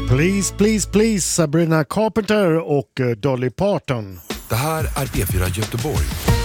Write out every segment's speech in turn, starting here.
Please, please, please, Sabrina Carpenter och Dolly Parton. Det här är P4 Göteborg.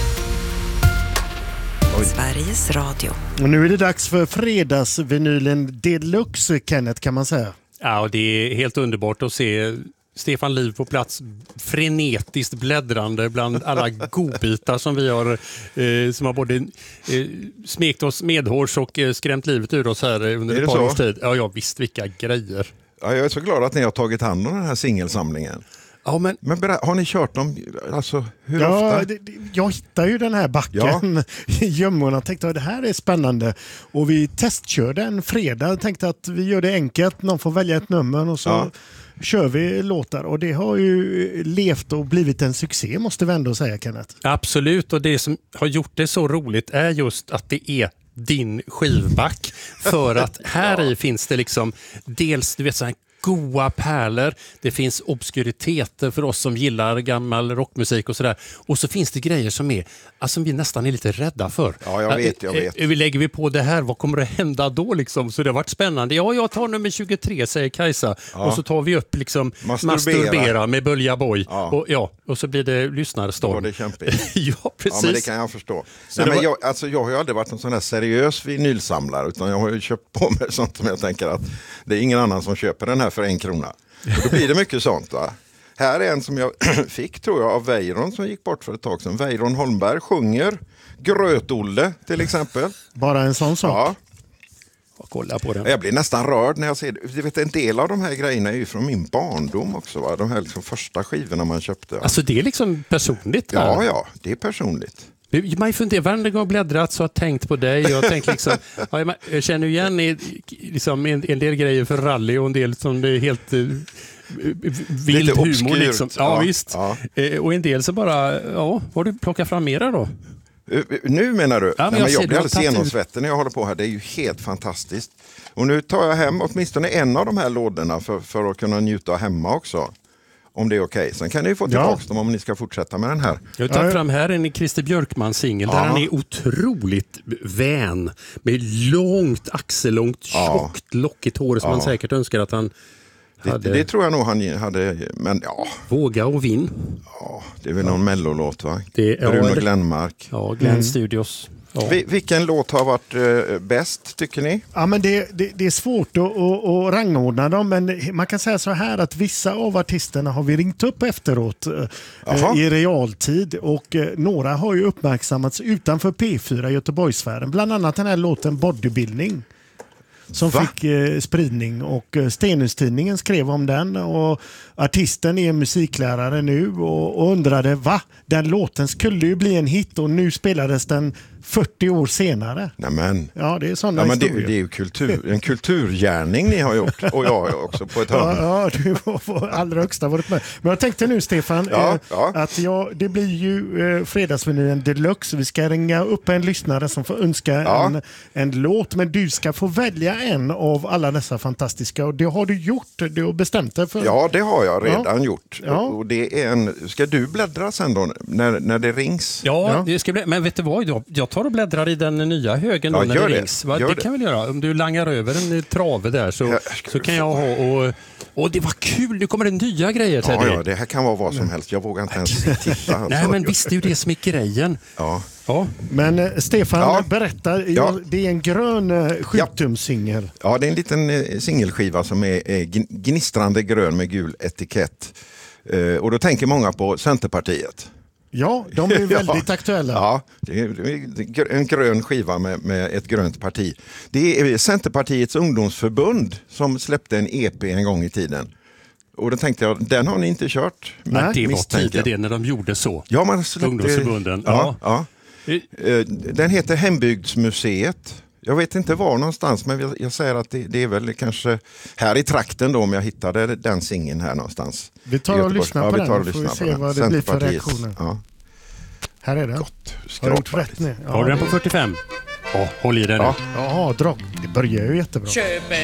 Sveriges Radio. Och nu är det dags för fredagsvinylen Deluxe, Kenneth, kan man säga. Ja, och det är helt underbart att se Stefan Liv på plats frenetiskt bläddrande bland alla godbitar som vi har som har både smekt oss medhårs och skrämt livet ur oss här under ett par års tid. Ja, visst, vilka grejer. Ja, jag är så glad att ni har tagit hand om den här singelsamlingen. Ja, men har ni kört dem, alltså hur ofta? Jag hittar ju den här backen i gömmorna och tänkte att det här är spännande. Och vi testkörde en fredag, tänkte att vi gör det enkelt, någon får välja ett nummer och så kör vi låtar. Och det har ju levt och blivit en succé, måste vi ändå säga, Kenneth. Absolut, och det som har gjort det så roligt är just att det är din skivback. För att här i finns det liksom dels, du vet, så här goa pärlor, det finns obskuriteter för oss som gillar gammal rockmusik och sådär. Och så finns det grejer som vi nästan är lite rädda för. Ja, jag vet. Lägger vi på det här, vad kommer det hända då liksom? Så det har varit spännande. Ja, jag tar nummer 23, säger Kajsa. Ja. Och så tar vi upp liksom masturbera med Bölja Boy. Ja. Och så blir det lyssnarstorm. Ja, det är kämpigt. Ja, precis. Ja, men det kan jag förstå. Nej, men jag har ju aldrig varit en sån där seriös vinylsamlare, utan jag har ju köpt på mig sånt som jag tänker att det är ingen annan som köper den här för 1 krona. Och då blir det mycket sånt, va? Här är en som jag fick, tror jag, av Weiron som gick bort för ett tag sedan. Weiron Holmberg sjunger Gröt-Olle till exempel. Bara en sån sak? Ja. Kolla på den. Jag blir nästan rörd när jag ser det. Du vet, en del av de här grejerna är ju från min barndom också, va? De här liksom första skivorna man köpte. Alltså det är liksom personligt här. Ja, det är personligt. Man funderar varje gång bläddrat så har tänkt på dig. Jag tänker liksom, jag känner igen liksom en del grejer för rally och en del som det är helt vild humor. Obskyrt. Liksom. Ja, visst. Ja. Och en del så bara, vad du plockar fram mera då? Nu menar du? Ja, men jag blir alldeles genomsvetten när jag håller på här. Det är ju helt fantastiskt. Och nu tar jag hem åtminstone en av de här lådorna för att kunna njuta hemma också. Om det är okej. Sen kan ni ju få tillbaka dem om ni ska fortsätta med den här. Jag tar fram här en Christer Björkman-singel där han är otroligt vän. Med långt, axellångt, tjockt, lockigt hår som man säkert önskar att han hade. Det tror jag nog han hade, men Våga och vinn. Ja, det är väl någon mellolåt, va? Bruno Glenmark. Ja, Glenn Studios. Ja. Vilken låt har varit bäst, tycker ni? Ja, men det är svårt att rangordna dem, men man kan säga så här att vissa av artisterna har vi ringt upp efteråt i realtid, och några har ju uppmärksammats utanför P4 Göteborgssfären, bland annat den här låten Bodybuilding som fick spridning, och Stenhustidningen skrev om den, och artisten är musiklärare nu och undrade, den låten skulle ju bli en hit och nu spelades den 40 år senare. Nämen. Ja, det är sådana historier. Det är ju en kulturgärning ni har gjort, och jag också på ett hörn. Ja, du har allra högsta varit med. Men jag tänkte nu, Stefan, att det blir ju fredagsvinylen Deluxe. Vi ska ringa upp en lyssnare som får önska en låt, men du ska få välja en av alla dessa fantastiska, och det har du gjort. Du har bestämt dig för. Ja, det har jag redan gjort. Ja. Och det är ska du bläddra sen då när det rings? Ja, det ska bli, men vet du vad? Jag tar och bläddrar i den nya högen när det rings. Det kan väl göra. Om du langar över en trave där så kan jag ha. Och det var kul, nu kommer det nya grejer till dig. Ja, det här kan vara vad som helst. Jag vågar inte ens titta. Alltså. Nej, men visst, det är ju det som är grejen. Ja. Men Stefan, berätta. Det är en grön 7-tum-singel. Ja, det är en liten singelskiva som är gnistrande grön med gul etikett. Och då tänker många på Centerpartiet. Ja, de är väldigt aktuella. Ja, det är en grön skiva med ett grönt parti. Det är Centerpartiets ungdomsförbund som släppte en EP en gång i tiden. Och då tänkte jag, den har ni inte kört. Men det var tidigt det när de gjorde så. Ja, man släppte ungdomsförbunden. Ja. Den heter Hembygdsmuseet. Jag vet inte var någonstans, men jag säger att det är väl kanske här i trakten då, om jag hittade den singeln här någonstans. Vi tar och lyssnar på den, får vi se vad det blir för reaktioner. Ja. Här är den. Gott. Har du gjort rätt nu? Har du den på 45? Håll i den nu. Ja, drag. Det börjar ju jättebra. Köp